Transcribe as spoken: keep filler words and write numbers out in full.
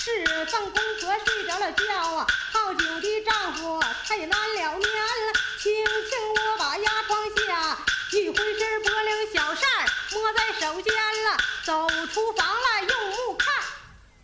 是奉公婆睡着了觉啊，好酒的丈夫他也难了年了。轻轻我把压床下，一回身拨了个小扇儿摸在手间了，走出房来又